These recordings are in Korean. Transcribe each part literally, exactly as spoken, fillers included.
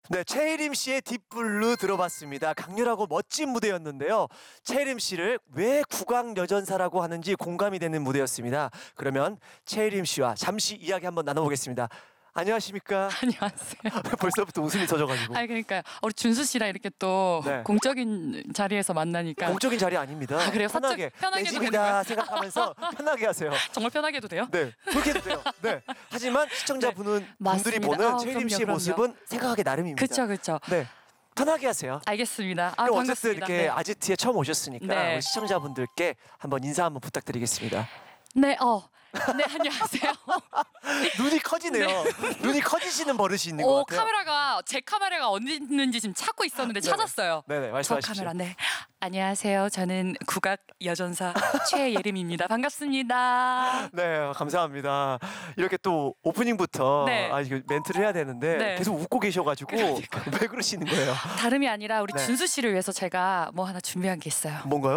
네, 최혜림 씨의 딥블루 들어봤습니다. 강렬하고 멋진 무대였는데요. 최혜림 씨를 왜 국악여전사라고 하는지 공감이 되는 무대였습니다. 그러면 최혜림 씨와 잠시 이야기 한번 나눠보겠습니다. 안녕하십니까? 안녕하세요. 벌써부터 웃음이 터져가지고. 아니 그러니까 우리 준수 씨랑 이렇게 또 네. 공적인 자리에서 만나니까 공적인 자리 아닙니다. 아, 그래요? 편하게 사적- 편하게 내 해도 집이다 되는 생각하면서 편하게 하세요. 정말 편하게 해도 돼요? 네, 그렇게 해도 돼요. 네. 하지만 시청자분은 분들이 맞습니다. 보는 아, 최혜림 씨의 그럼요, 모습은 생각하기 나름입니다. 그렇죠, 그렇죠. 네, 편하게 하세요. 알겠습니다. 아, 그럼 어쨌든 반갑습니다. 이렇게 네. 아지트에 처음 오셨으니까 네. 우리 시청자분들께 한번 인사 한번 부탁드리겠습니다. 네, 어, 네 안녕하세요. 눈이 커지네요. 눈이 커지시는 버릇이 있는 것 오, 같아요. 카메라가 제 카메라가 어디 있는지 지금 찾고 있었는데 네네. 찾았어요. 네네, 저 말씀하십시오. 카메라. 네. 안녕하세요. 저는 국악 여전사 최예림입니다. 반갑습니다. 네, 감사합니다. 이렇게 또 오프닝부터 네. 아 이거 멘트를 해야 되는데 네. 계속 웃고 계셔가지고 왜 그러시는 거예요? 다름이 아니라 우리 네. 준수 씨를 위해서 제가 뭐 하나 준비한 게 있어요. 뭔가요?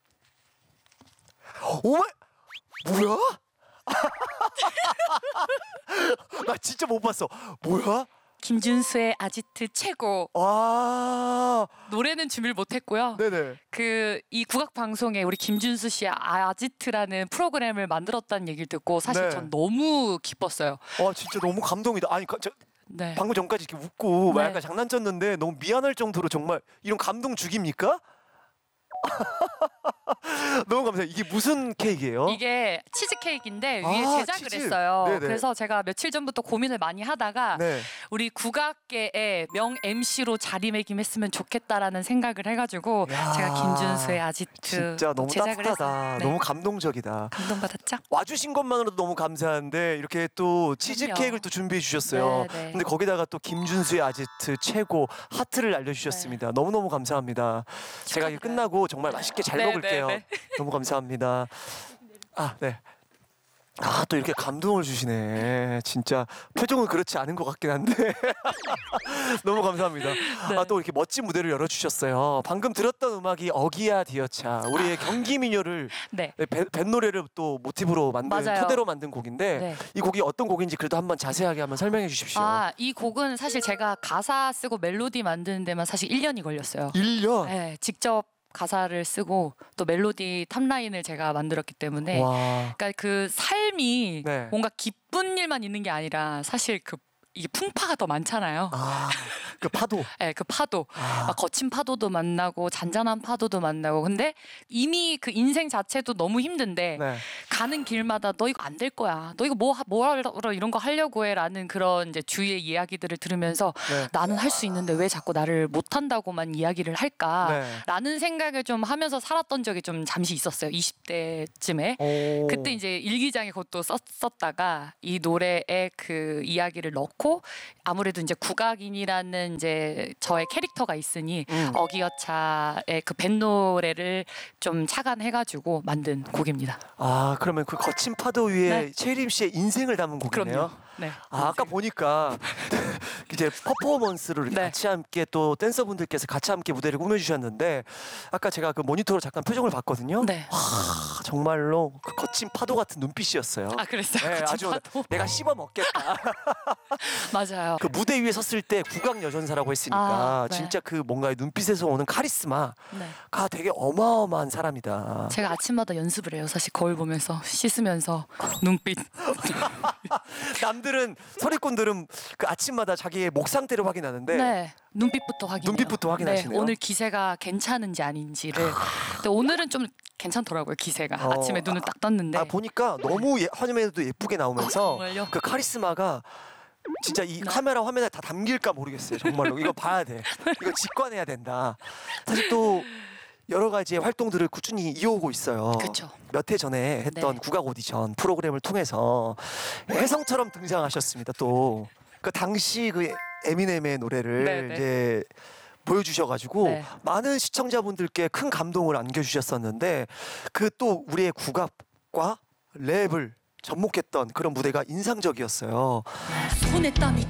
오마 뭐야? 나 진짜 못 봤어. 뭐야? 김준수의 아지트 최고. 와, 노래는 준비를 못했고요. 네네. 그 이 국악 방송에 우리 김준수 씨의 아지트라는 프로그램을 만들었다는 얘기를 듣고 사실 네. 전 너무 기뻤어요. 와, 진짜 너무 감동이다. 아니, 가- 저, 네. 방금 전까지 이렇게 웃고 막 네. 약간 장난쳤는데 너무 미안할 정도로 정말 이런 감동 죽입니까? 너무 감사해요. 이게 무슨 케이크예요? 이게 치즈 케이크인데 아, 위에 제작을 치즈. 했어요. 네네. 그래서 제가 며칠 전부터 고민을 많이 하다가 네. 우리 국악계의 명 엠시로 자리매김했으면 좋겠다라는 생각을 해가지고 야, 제가 김준수의 아지트 진짜 너무 제작을 따뜻하다. 했어요. 네. 너무 감동적이다. 감동받았죠? 와주신 것만으로도 너무 감사한데 이렇게 또 치즈 그럼요. 케이크를 또 준비해 주셨어요. 네, 네. 근데 거기다가 또 김준수의 아지트 최고 하트를 알려주셨습니다. 너무너무 감사합니다. 제가 이게 네. 축하드려요. 끝나고 정말 맛있게 잘 네, 먹을게요. 네, 너무 감사합니다. 아, 네. 아, 또 이렇게 감동을 주시네. 진짜 표정은 그렇지 않은 것 같긴 한데 너무 감사합니다. 네. 아, 또 이렇게 멋진 무대를 열어주셨어요. 방금 들었던 음악이 어기야 디어차, 우리의 경기 미녀를 네. 네, 밴, 밴 노래를 또 모티브로 만든, 맞아요. 토대로 만든 곡인데 네. 이 곡이 어떤 곡인지 그래도 한번 자세하게 한번 설명해 주십시오. 아, 이 곡은 사실 제가 가사 쓰고 멜로디 만드는 데만 사실 일 년이 걸렸어요. 일 년? 네, 직접 가사를 쓰고 또 멜로디 탑라인을 제가 만들었기 때문에 와. 그러니까 그 삶이 네. 뭔가 기쁜 일만 있는 게 아니라 사실 그 이게 풍파가 더 많잖아요. 아, 그 파도. 네, 그 파도, 아. 막 거친 파도도 만나고 잔잔한 파도도 만나고. 근데 이미 그 인생 자체도 너무 힘든데 네. 가는 길마다 너 이거 안 될 거야. 너 이거 뭐 뭐하러 이런 거 하려고 해라는 그런 이제 주위의 이야기들을 들으면서 네. 나는 할 수 있는데 왜 자꾸 나를 못 한다고만 이야기를 할까라는 네. 생각을 좀 하면서 살았던 적이 좀 잠시 있었어요. 이십 대쯤에. 오. 그때 이제 일기장에 그것도 썼었다가 이 노래에 그 이야기를 넣고 아무래도 이제 국악인이라는 이제 저의 캐릭터가 있으니 음. 어기여차의 그 밴 노래를 좀 착안해가지고 만든 곡입니다. 아, 그러면 그 거친 파도 위에 네. 최혜림 씨의 인생을 담은 곡이네요. 그럼요. 네. 아, 아까 보니까 이제 퍼포먼스를 이렇게 네. 같이 함께 또 댄서분들께서 같이 함께 무대를 꾸며주셨는데 아까 제가 그 모니터로 잠깐 표정을 봤거든요. 네. 와, 정말로 그 거친 파도 같은 눈빛이었어요. 아, 그랬어요? 네, 거친 아주 파도? 내가 씹어 먹겠다. 맞아요. 그 무대 위에 섰을 때 국악 여전사라고 했으니까 아, 네. 진짜 그 뭔가 눈빛에서 오는 카리스마가 네. 되게 어마어마한 사람이다. 제가 아침마다 연습을 해요. 사실 거울 보면서 씻으면서 눈빛. 남들은 서리꾼들은 그 아침마다 자기의 목 상태를 확인하는데 네. 눈빛부터 확인. 눈빛부터 확인하시네요. 네, 오늘 기세가 괜찮은지 아닌지를. 근데 오늘은 좀 괜찮더라고요. 기세가. 어, 아침에 눈을 딱 떴는데. 아, 보니까 너무 예, 화면에도 예쁘게 나오면서 어, 정말요? 그 카리스마가 진짜 이 네. 카메라 화면에 다 담길까 모르겠어요. 정말로 이거 봐야 돼. 이거 직관해야 된다. 사실 또 여러 가지의 활동들을 꾸준히 이어오고 있어요. 그쵸. 몇 해 전에 했던 네. 국악 오디션 프로그램을 통해서 혜성처럼 등장하셨습니다. 또 그 당시 그 에미넴의 노래를 네, 네. 이제 보여주셔가지고 네. 많은 시청자분들께 큰 감동을 안겨주셨었는데 그 또 우리의 국악과 랩을 접목했던 그런 무대가 인상적이었어요. 손에 땀이